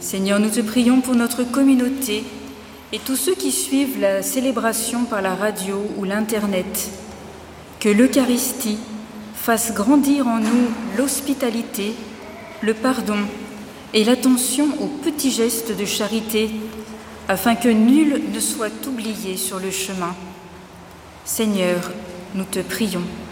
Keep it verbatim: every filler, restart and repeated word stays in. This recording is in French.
Seigneur, nous te prions pour notre communauté et tous ceux qui suivent la célébration par la radio ou l'Internet. Que l'Eucharistie fasse grandir en nous l'hospitalité, le pardon et l'attention aux petits gestes de charité, afin que nul ne soit oublié sur le chemin. Seigneur, nous te prions.